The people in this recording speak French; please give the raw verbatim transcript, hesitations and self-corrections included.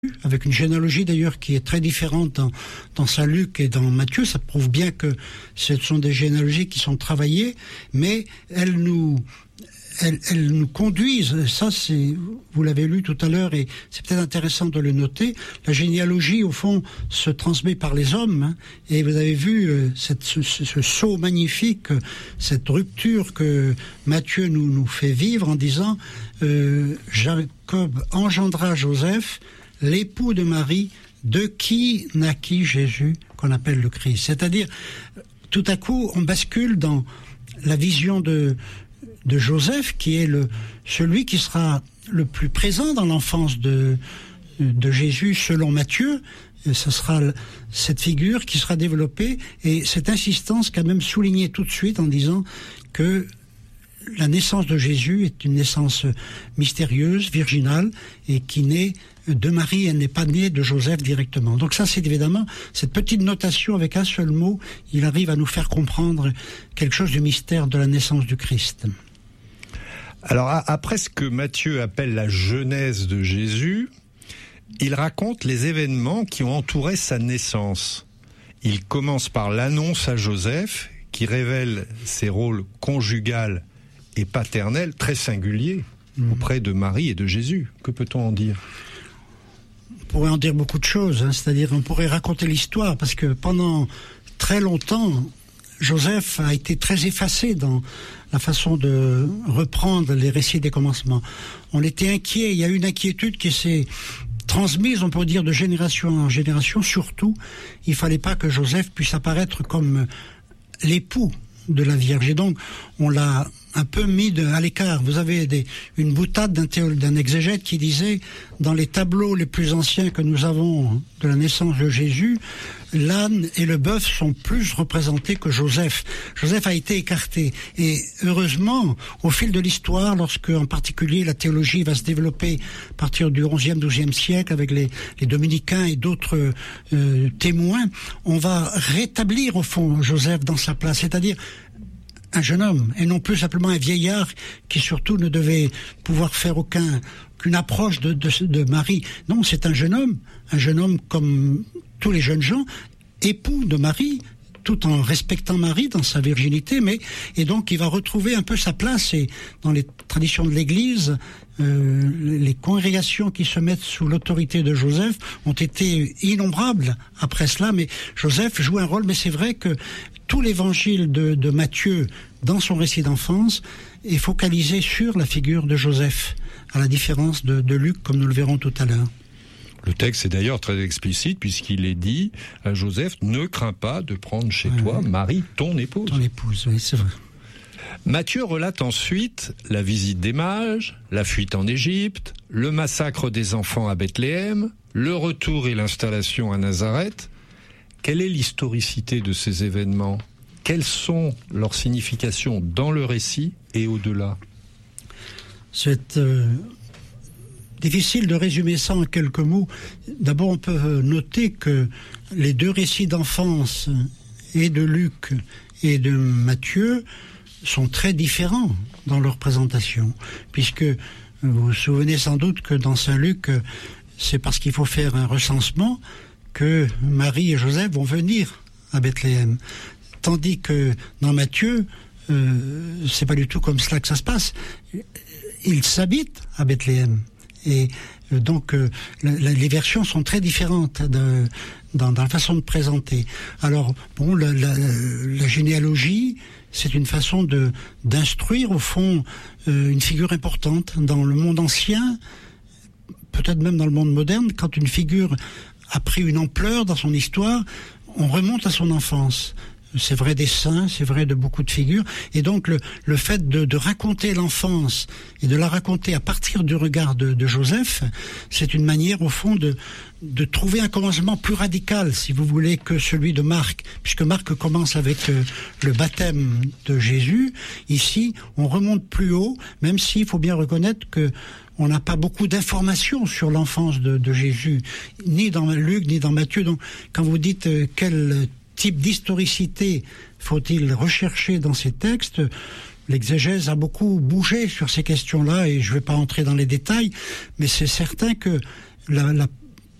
avec une généalogie d'ailleurs qui est très différente dans, dans Saint Luc et dans Matthieu. Ça prouve bien que ce sont des généalogies qui sont travaillées, mais elles nous, elles, elles nous conduisent. Ça, c'est, vous l'avez lu tout à l'heure et c'est peut-être intéressant de le noter. La généalogie, au fond, se transmet par les hommes. Hein, et vous avez vu euh, cette, ce, ce saut magnifique, cette rupture que Matthieu nous, nous fait vivre en disant euh, Jacob engendra Joseph, l'époux de Marie, de qui naquit Jésus, qu'on appelle le Christ. C'est-à-dire, tout à coup, on bascule dans la vision de, de Joseph, qui est le, celui qui sera le plus présent dans l'enfance de, de Jésus, selon Matthieu. Et ce sera cette figure qui sera développée, et cette insistance qu'a même souligné tout de suite en disant que la naissance de Jésus est une naissance mystérieuse, virginale, et qui naît de Marie, elle n'est pas née de Joseph directement. Donc ça, c'est évidemment cette petite notation avec un seul mot, il arrive à nous faire comprendre quelque chose du mystère de la naissance du Christ. Alors, après ce que Matthieu appelle la genèse de Jésus, il raconte les événements qui ont entouré sa naissance. Il commence par l'annonce à Joseph, qui révèle ses rôles conjugal et paternel très singuliers mmh. auprès de Marie et de Jésus. Que peut-on en dire ? On pourrait en dire beaucoup de choses, hein, c'est-à-dire on pourrait raconter l'histoire, parce que pendant très longtemps, Joseph a été très effacé dans la façon de reprendre les récits des commencements. On était inquiet, il y a une inquiétude qui s'est transmise, on peut dire, de génération en génération. Surtout, il ne fallait pas que Joseph puisse apparaître comme l'époux de la Vierge. Et donc, on l'a un peu mis de, à l'écart. Vous avez des, une boutade d'un, théo, d'un exégète qui disait, dans les tableaux les plus anciens que nous avons de la naissance de Jésus, l'âne et le bœuf sont plus représentés que Joseph. Joseph a été écarté. Et heureusement, au fil de l'histoire, lorsque en particulier la théologie va se développer à partir du onzième, douzième siècle avec les, les dominicains et d'autres euh, témoins, on va rétablir au fond Joseph dans sa place. C'est-à-dire un jeune homme, et non plus simplement un vieillard qui surtout ne devait pouvoir faire aucun, qu'une approche de, de, de Marie. Non, c'est un jeune homme, un jeune homme comme tous les jeunes gens, époux de Marie, tout en respectant Marie dans sa virginité, mais et donc il va retrouver un peu sa place. Et dans les traditions de l'Église, euh, les congrégations qui se mettent sous l'autorité de Joseph ont été innombrables après cela, mais Joseph joue un rôle. Mais c'est vrai que tout l'évangile de, de Matthieu, dans son récit d'enfance, est focalisé sur la figure de Joseph, à la différence de, de Luc, comme nous le verrons tout à l'heure. Le texte est d'ailleurs très explicite, puisqu'il est dit à Joseph, ne crains pas de prendre chez ouais, toi Marie, ton épouse. Ton épouse, oui, c'est vrai. Matthieu relate ensuite la visite des mages, la fuite en Égypte, le massacre des enfants à Bethléem, le retour et l'installation à Nazareth. Quelle est l'historicité de ces événements ? Quelles sont leurs significations dans le récit et au-delà ? C'est euh, difficile de résumer ça en quelques mots. D'abord, on peut noter que les deux récits d'enfance, et de Luc et de Matthieu, sont très différents dans leur présentation, puisque vous vous souvenez sans doute que dans Saint Luc, c'est parce qu'il faut faire un recensement que Marie et Joseph vont venir à Bethléem. Tandis que dans Matthieu, euh, c'est pas du tout comme cela que ça se passe. Ils s'habitent à Bethléem. Et euh, donc, euh, la, les versions sont très différentes de, dans, dans la façon de présenter. Alors, bon, la, la, la généalogie, c'est une façon de, d'instruire, au fond, euh, une figure importante. Dans le monde ancien, peut-être même dans le monde moderne, quand une figure a pris une ampleur dans son histoire, on remonte à son enfance. C'est vrai des saints, c'est vrai de beaucoup de figures. Et donc le, le fait de, de raconter l'enfance et de la raconter à partir du regard de, de Joseph, c'est une manière au fond de, de trouver un commencement plus radical, si vous voulez, que celui de Marc. Puisque Marc commence avec euh, le baptême de Jésus. Ici, on remonte plus haut, même s'il faut bien reconnaître que on n'a pas beaucoup d'informations sur l'enfance de, de Jésus, ni dans Luc, ni dans Matthieu. Donc, quand vous dites euh, quel type d'historicité faut-il rechercher dans ces textes, l'exégèse a beaucoup bougé sur ces questions-là, et je ne vais pas entrer dans les détails, mais c'est certain que la, la